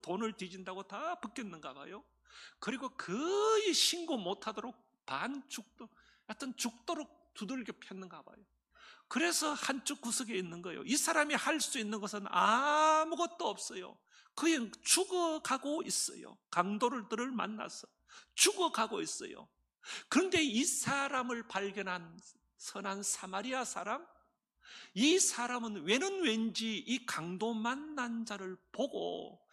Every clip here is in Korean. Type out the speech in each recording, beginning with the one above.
돈을 뒤진다고 다 벗겼는가 봐요. 그리고 거의 신고 못하도록 하여튼 죽도록 두들겨 폈는가 봐요. 그래서 한쪽 구석에 있는 거예요. 이 사람이 할 수 있는 것은 아무것도 없어요. 그냥 죽어가고 있어요. 강도들을 만나서 죽어가고 있어요. 그런데 이 사람을 발견한 선한 사마리아 사람, 이 사람은 왠지 이 강도 만난 자를 보고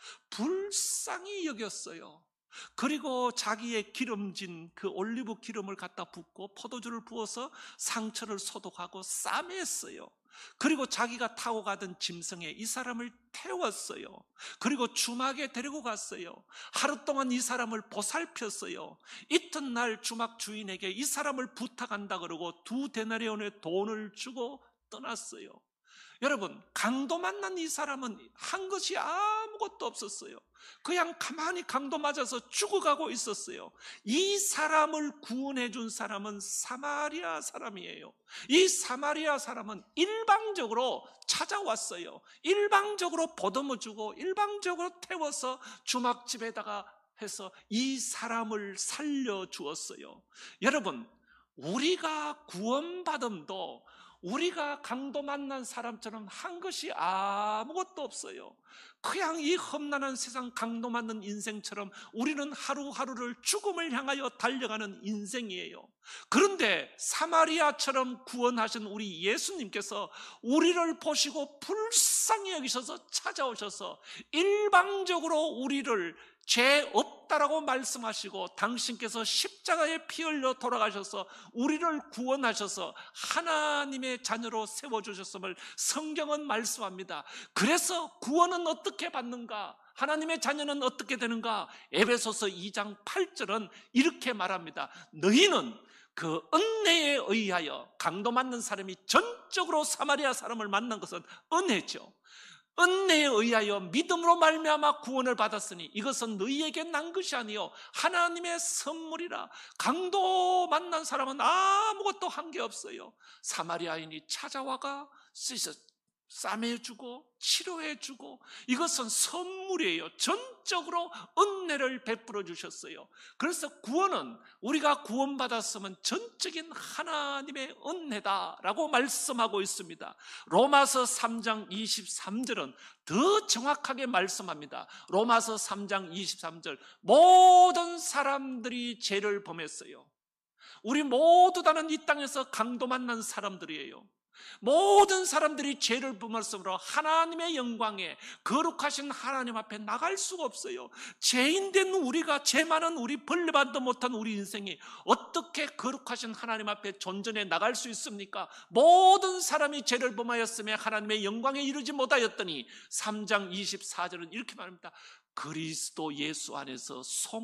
불쌍히 여겼어요. 그리고 자기의 기름진 그 올리브 기름을 갖다 붓고 포도주를 부어서 상처를 소독하고 싸맸어요. 그리고 자기가 타고 가던 짐승에 이 사람을 태웠어요. 그리고 주막에 데리고 갔어요. 하루 동안 이 사람을 보살폈어요. 이튿날 주막 주인에게 이 사람을 부탁한다 그러고 2데나리온의 돈을 주고 떠났어요. 여러분, 강도 만난 이 사람은 한 것이 아무것도 없었어요. 그냥 가만히 강도 맞아서 죽어가고 있었어요. 이 사람을 구원해 준 사람은 사마리아 사람이에요. 이 사마리아 사람은 일방적으로 찾아왔어요. 일방적으로 보듬어 주고 일방적으로 태워서 주막집에다가 해서 이 사람을 살려주었어요. 여러분, 우리가 구원받음도 우리가 강도 만난 사람처럼 한 것이 아무것도 없어요. 그냥 이 험난한 세상 강도 만난 인생처럼 우리는 하루하루를 죽음을 향하여 달려가는 인생이에요. 그런데 사마리아처럼 구원하신 우리 예수님께서 우리를 보시고 불쌍히 여기셔서 찾아오셔서 일방적으로 우리를 죄 없다라고 말씀하시고 당신께서 십자가에 피 흘려 돌아가셔서 우리를 구원하셔서 하나님의 자녀로 세워주셨음을 성경은 말씀합니다. 그래서 구원은 어떻게 받는가? 하나님의 자녀는 어떻게 되는가? 에베소서 2장 8절은 이렇게 말합니다. 너희는 그 은혜에 의하여, 강도 만난 사람이 전적으로 사마리아 사람을 만난 것은 은혜죠. 은혜에 의하여 믿음으로 말미암아 구원을 받았으니 이것은 너희에게 난 것이 아니요 하나님의 선물이라. 강도 만난 사람은 아무것도 한 게 없어요. 사마리아인이 찾아와가 싸매주고 치료해주고 이것은 선물이에요. 전적으로 은혜를 베풀어 주셨어요. 그래서 구원은 우리가 구원받았으면 전적인 하나님의 은혜다라고 말씀하고 있습니다. 로마서 3장 23절은 더 정확하게 말씀합니다. 로마서 3장 23절, 모든 사람들이 죄를 범했어요. 우리 모두 다는 이 땅에서 강도 만난 사람들이에요. 모든 사람들이 죄를 범했으므로 하나님의 영광에 거룩하신 하나님 앞에 나갈 수가 없어요. 죄인된 우리가, 죄 많은 우리, 벌레반도 못한 우리 인생이 어떻게 거룩하신 하나님 앞에 존전해 나갈 수 있습니까? 모든 사람이 죄를 범하였음에 하나님의 영광에 이르지 못하였더니 3장 24절은 이렇게 말합니다. 그리스도 예수 안에서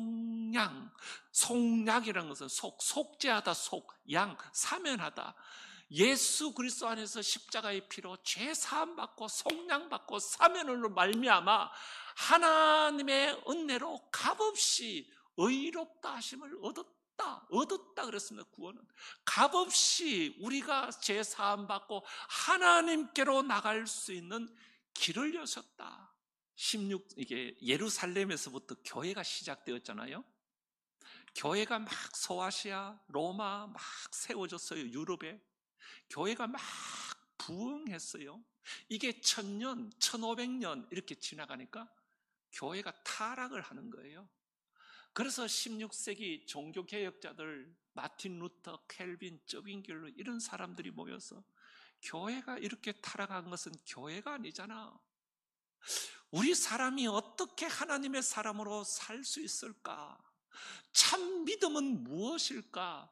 속량이라는 것은 속죄하다, 양, 사면하다. 예수 그리스도 안에서 십자가의 피로 죄 사함 받고 속량 받고 사면으로 말미암아 하나님의 은혜로 값없이 의롭다 하심을 얻었다 그랬습니다. 구원은 값없이 우리가 죄 사함 받고 하나님께로 나갈 수 있는 길을 여셨다. 이게 예루살렘에서부터 교회가 시작되었잖아요. 교회가 막 소아시아, 로마 막 세워졌어요. 유럽에 교회가 막 부흥했어요. 이게 1000년, 1500년 이렇게 지나가니까 교회가 타락을 하는 거예요. 그래서 16세기 종교개혁자들 마틴 루터, 켈빈, 저빙길로 이런 사람들이 모여서 교회가 이렇게 타락한 것은 교회가 아니잖아. 우리 사람이 어떻게 하나님의 사람으로 살 수 있을까? 참 믿음은 무엇일까?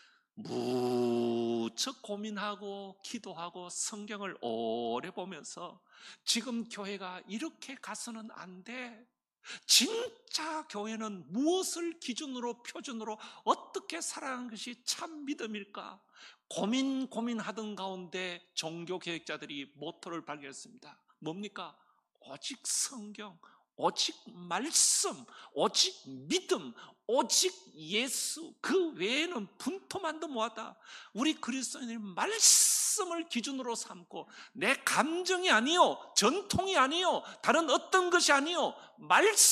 무척 고민하고 기도하고 성경을 오래 보면서 지금 교회가 이렇게 가서는 안 돼. 진짜 교회는 무엇을 기준으로 표준으로 어떻게 살아가는 것이 참 믿음일까? 고민하던 가운데 종교개혁자들이 모토를 발견했습니다. 뭡니까? 오직 성경, 오직 말씀, 오직 믿음, 오직 예수, 그 외에는 분토만도 뭐하다. 우리 그리스도인은 말씀 말씀을 기준으로 삼고 내 감정이 아니요, 전통이 아니요, 다른 어떤 것이 아니요, 말씀